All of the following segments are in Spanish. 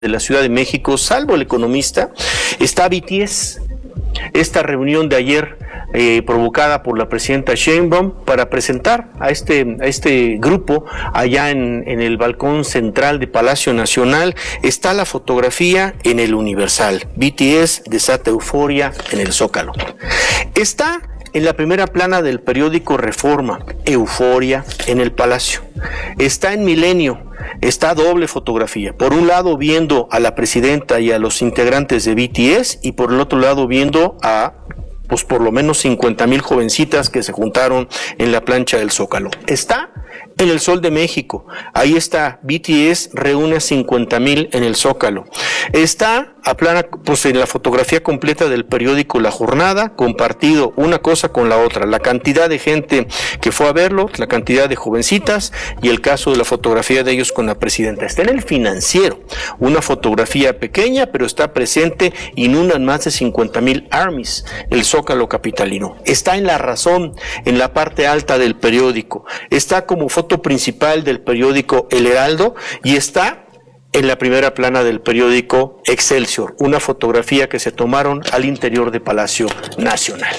de la Ciudad de México, salvo el economista, está BTS. Esta reunión de ayer provocada por la presidenta Sheinbaum para presentar a este grupo allá en el balcón central de Palacio Nacional. Está la fotografía en el Universal. BTS desata euforia en el Zócalo. Está en la primera plana del periódico Reforma, euforia en el Palacio. Está en Milenio. Está doble fotografía, por un lado viendo a la presidenta y a los integrantes de BTS y por el otro lado viendo a pues por lo menos 50,000 jovencitas que se juntaron en la plancha del Zócalo. Está en el Sol de México, ahí está, BTS reúne a 50,000 en el Zócalo. Está a plana, pues en la fotografía completa del periódico La Jornada, compartido una cosa con la otra, la cantidad de gente que fue a verlo, la cantidad de jovencitas y el caso de la fotografía de ellos con la presidenta. Está en el Financiero, una fotografía pequeña, pero está presente, inundan más de 50,000 armies el Zócalo capitalino. Está en La Razón, en la parte alta del periódico. Está como foto principal del periódico El Heraldo y está en la primera plana del periódico Excelsior, una fotografía que se tomaron al interior de Palacio Nacional.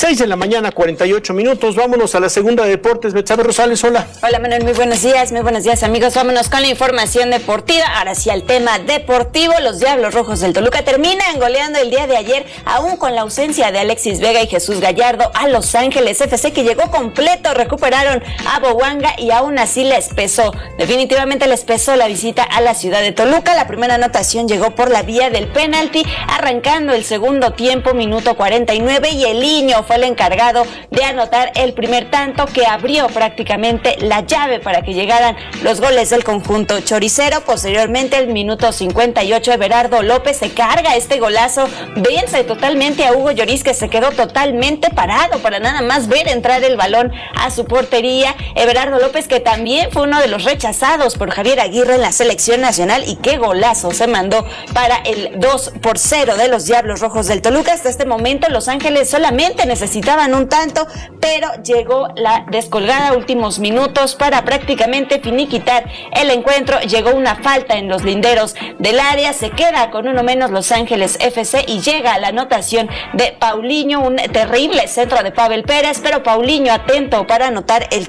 6:48 a.m, vámonos a la segunda de deportes. Betsabe Rosales, hola. Hola Manuel, muy buenos días amigos, vámonos con la información deportiva. Ahora sí al tema deportivo, los Diablos Rojos del Toluca terminan goleando el día de ayer, aún con la ausencia de Alexis Vega y Jesús Gallardo, a Los Ángeles FC, que llegó completo. Recuperaron a Bouanga y aún así definitivamente les pesó la visita a la ciudad de Toluca. La primera anotación llegó por la vía del penalti, arrancando el segundo tiempo, minuto 49, y Eliño fue el encargado de anotar el primer tanto que abrió prácticamente la llave para que llegaran los goles del conjunto choricero. Posteriormente, el minuto 58, Everardo López se carga este golazo, vence totalmente a Hugo Lloris, que se quedó totalmente parado para nada más ver entrar el balón a su portería. Everardo López, que también fue uno de los rechazados por Javier Aguirre en la selección nacional, y qué golazo se mandó para el 2-0 de los Diablos Rojos del Toluca. Hasta este momento Los Ángeles solamente necesitaban un tanto, pero llegó la descolgada últimos minutos para prácticamente finiquitar el encuentro. Llegó una falta en los linderos del área, se queda con uno menos Los Ángeles FC y llega la anotación de Paulinho, un terrible centro de Pavel Pérez, pero Paulinho atento para anotar el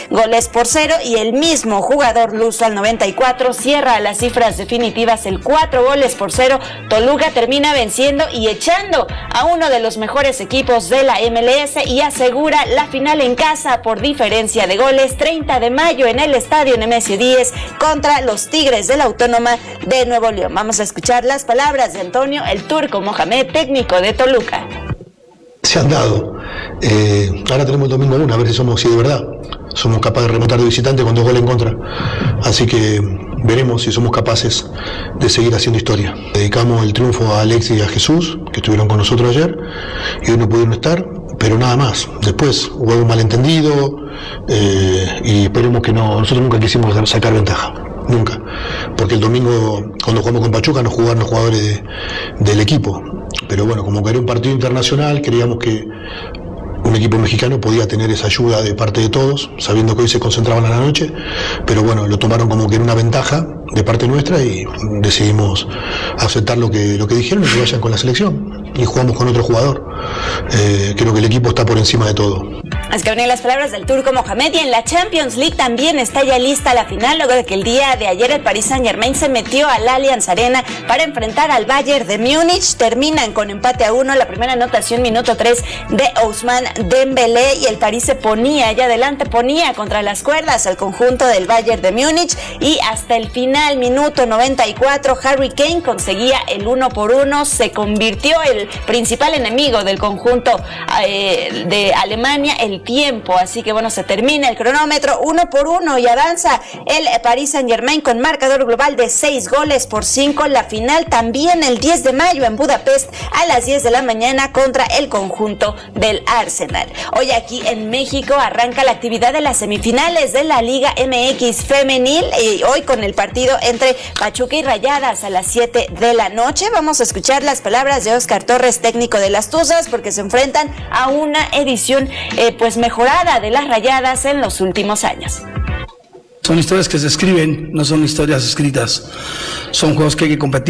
3-0, y el mismo jugador luso al 94 cierra las cifras definitivas, el 4-0. Toluca termina venciendo y echando a uno de los mejores equipos de la MLS y asegura la final en casa por diferencia de goles, 30 de mayo en el estadio Nemesio 10 contra los Tigres de la Autónoma de Nuevo León. Vamos a escuchar las palabras de Antonio El Turco Mohamed, técnico de Toluca. Se han dado. Ahora tenemos el domingo a ver si de verdad somos capaces de remontar de visitante con 2 goles en contra. Así que veremos si somos capaces de seguir haciendo historia. Dedicamos el triunfo a Alexis y a Jesús, que estuvieron con nosotros ayer y hoy no pudieron estar, pero nada más. Después hubo un malentendido y esperemos que no. Nosotros nunca quisimos sacar ventaja, nunca, porque el domingo cuando jugamos con Pachuca no jugaron los jugadores del equipo, pero bueno, como que era un partido internacional, creíamos que un equipo mexicano podía tener esa ayuda de parte de todos, sabiendo que hoy se concentraban a la noche, pero bueno, lo tomaron como que era una ventaja de parte nuestra y decidimos aceptar lo que dijeron y que vayan con la selección y jugamos con otro jugador. Creo que el equipo está por encima de todo. Es que venían las palabras del Turco Mohamed. Y en la Champions League también está ya lista la final, luego de que el día de ayer el Paris Saint-Germain se metió al Allianz Arena para enfrentar al Bayern de Múnich. Terminan con empate a 1, la primera anotación minuto 3 de Ousmane Dembélé, y el París se ponía allá adelante, ponía contra las cuerdas al conjunto del Bayern de Múnich, y hasta el final, minuto 94, Harry Kane conseguía el 1-1, se convirtió el principal enemigo del conjunto de Alemania, el tiempo. Así que bueno, se termina el cronómetro 1-1 y avanza el Paris Saint-Germain con marcador global de 6-5. La final también el 10 de mayo en Budapest a las 10 de la mañana contra el conjunto del Arsenal. Hoy aquí en México arranca la actividad de las semifinales de la Liga MX femenil, y hoy con el partido entre Pachuca y Rayadas a las 7 de la noche. Vamos a escuchar las palabras de Óscar Torres, técnico de las Tuzas, porque se enfrentan a una edición pues mejorada de las Rayadas en los últimos años. Son historias que se escriben, no son historias escritas. Son juegos que hay que competir.